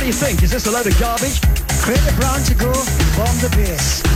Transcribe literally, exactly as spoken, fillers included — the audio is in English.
you think? Is this a load of garbage? Clear the ground to go, bomb the base.